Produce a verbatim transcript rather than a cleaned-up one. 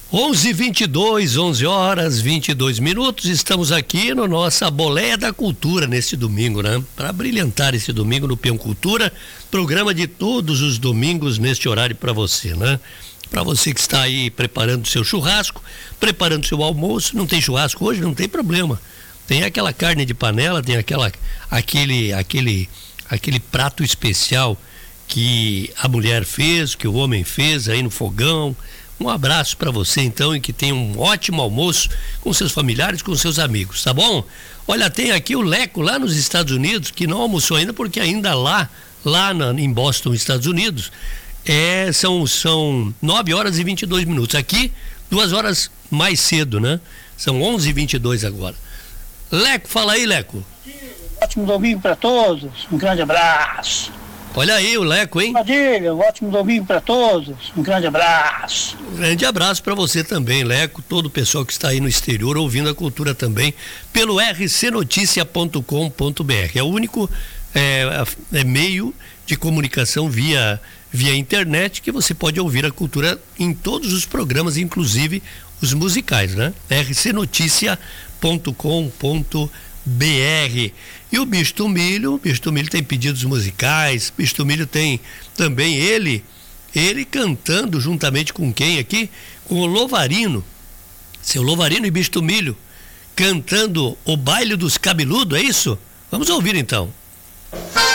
onze e vinte e dois, onze horas, vinte e dois minutos, estamos aqui no nossa Boleia da Cultura neste domingo, né? Para brilhantar esse domingo no Peão Cultura, programa de todos os domingos neste horário para você, né? Para você que está aí preparando seu churrasco, preparando seu almoço, não tem churrasco hoje, não tem problema. Tem aquela carne de panela, tem aquela, aquele, aquele, aquele prato especial que a mulher fez, que o homem fez aí no fogão. Um abraço para você então e que tenha um ótimo almoço com seus familiares, com seus amigos, tá bom? Olha, tem aqui o Leco lá nos Estados Unidos, que não almoçou ainda porque ainda lá, lá na, em Boston, Estados Unidos, é, são, são nove horas e vinte e dois minutos. Aqui, duas horas mais cedo, né? São onze e vinte e dois agora. Leco, fala aí, Leco. Ótimo domingo para todos, um grande abraço. Olha aí o Leco, hein? Padilha, um ótimo domingo para todos, um grande abraço. Um grande abraço para você também, Leco, todo o pessoal que está aí no exterior ouvindo a cultura também pelo r c noticia ponto com ponto b r. É o único é, é meio de comunicação via, via internet que você pode ouvir a cultura em todos os programas, inclusive os musicais, né? r c noticia ponto com ponto b r. E o Bicho do Milho, o Bicho do Milho tem pedidos musicais, o Bicho do Milho tem também ele, ele cantando juntamente com quem aqui? Com o Lovarino, seu Lovarino e Bicho do Milho, cantando o Baile dos Cabeludos, é isso? Vamos ouvir então.